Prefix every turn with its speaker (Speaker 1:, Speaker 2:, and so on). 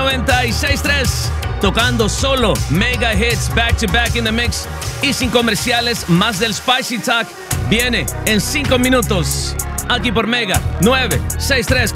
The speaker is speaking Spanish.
Speaker 1: 96.3. Tocando solo mega hits back to back in the mix y sin comerciales. Más del Spicy Talk viene en 5 minutos. Aquí por Mega 963.